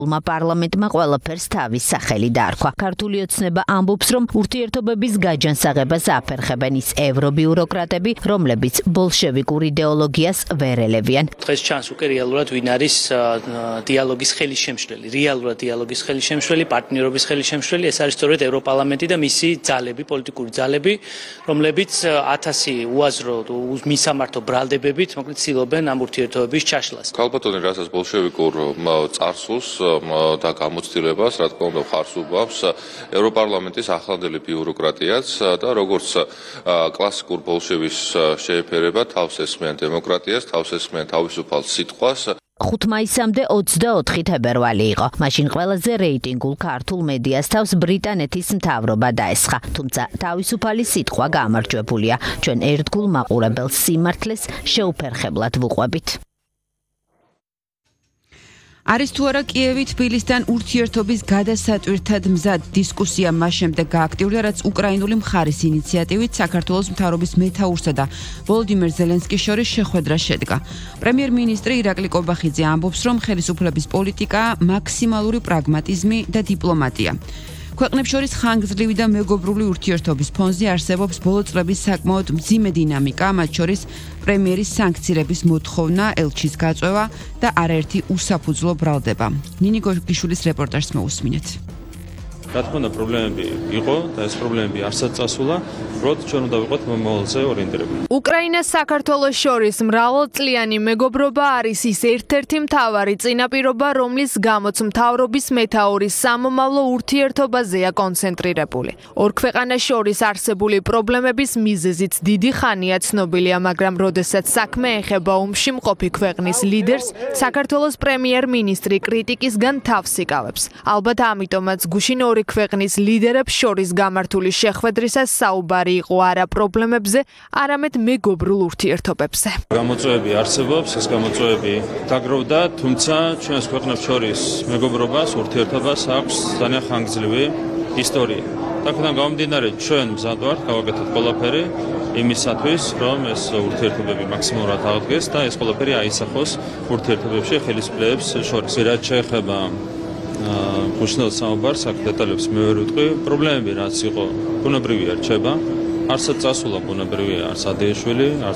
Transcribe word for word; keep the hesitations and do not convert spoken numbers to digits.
მა პარლამენტმა ყველაფერს თავის სახელი დაარქვა. ქართული ოცნება ამბობს, რომ ურთიერთობების გაჯანსაღებას აფერხებენ ის ევრობიუროკრატები, რომლებიც ბოლშევიკურ იდეოლოგიას ვერ ელევიან. დღეს ჩანს უკვე რეალურად ვინ არის დიალოგის ხელისშემშლელი, რეალურად დიალოგის ხელისშემშლელი, პარტნიორობის ხელისშემშლელი, ეს არის სწორედ ევროპარლამენტი და მისი ძალები, პოლიტიკური ძალები, რომლებიც ათასი უაზრო მისამართო ბრალდებებით, მოკლედ ცდილობენ ამ ურთიერთობების ჩაშლას. ქალბატონი რასაც ბოლშევიკურ წარსულს და გამოცდილებას, რა თქმა უნდა, ხარს უბავს ევროპარლამენტის ახლანდელი ბიუროკრატიაც და როგორც კლასიკურ ბოლშევის შეეფერება თავს ესმიან დემოკრატიას, თავს ესმიან თავისუფალ სიტყვას. ხუთ მაისამდე ოცდაოთხი თებერვალი იყო. მაშინ ყველაზე რეიტინგულ ქართულ მედიას თავს ბრიტანეთის მთავრობა დაესხა. თუმცა თავისუფალი სიტყვა გამარჯვებულია. ჩვენ ერთგულ მაყურებელს სიმართლეს შეუფერხებლად ვუყვებით. არის თუ არა კიევი თბილისთან ურთიერთობის გადასატვირთად მზად დისკუსია მას შემდეგ გააქტიურდა, რაც უკრაინული მხარის ინიციატივით საქართველოს მთავრობის მეთაურსა და ვოლოდიმერ ზელენსკის შორის შეხვედრა შედგა. პრემიერ-მინისტრი ირაკლი კობახიძე ამბობს, რომ ხელისუფლების პოლიტიკა მაქსიმალური პრაგმატიზმი და დიპლომატია. ქვეყნებს შორის ხანგრძლივი და მეგობრული ურთიერთობის ფონზე არსებობს ბოლო წლების საკმაოდ მძიმე დინამიკა, მათ შორის პრემიერის სანქციების მოთხოვნა, ელჩის გაწვევა და არაერთი უსაფუძვლო ბრალდება. ნინი გორგიშვილის რეპორტაჟს მოусმინეთ. რა თქმა უნდა, პრობლემები იყო და ეს პრობლემები არსად წასულა, უბრალოდ ჩვენ უნდა ვიყოთ მომავალზე ორიენტირებული. უკრაინას საქართველოს შორის მრავალწლიანი მეგობრობა არის ის ერთ-ერთი მთავარი წინაპირობა, რომლის გამოც მთავრობის მეთაურის სამომავლო ურთიერთობაზეა კონცენტრირებული. ორ ქვეყანას შორის არსებული პრობლემების მიზეზიც დიდი ხანია ცნობილია, მაგრამ როდესაც საქმე ეხება ომში მყოფი ქვეყნის ლიდერს, საქართველოს პრემიერ-მინისტრი კრიტიკისგან თავს იკავებს. ალბათ ამიტომაც გუშინ ორი ქვეყნის ლიდერებს შორის გამართული შეხვედრისას საუბარი იყო არა პრობლემებზე, არამედ მეგობრულ ურთიერთობებზე. გამოწვევები არსებობს, ეს გამოწვევები დაგროვდა, თუმცა ჩვენს ქვეყნებს შორის მეგობრობას, ურთიერთობას აქვს ძალიან ხანგრძლივი ისტორია. აქედან გამომდინარე, ჩვენ მზად ვართ გავაკეთოთ ყველაფერი იმისათვის, რომ ეს ურთიერთობები მაქსიმალურად აღდგეს და ეს ყველაფერი აისახოს ურთიერთობებში ხელისუფლების შორის. რაც შეეხება გუშინდელ საუბარს, აქ დეტალებს მე ვერ ვიტყვი, პრობლემები რაც იყო, ბუნებრივია რჩება, არსად წასულა ბუნებრივია, არც ადეიშვილი, არც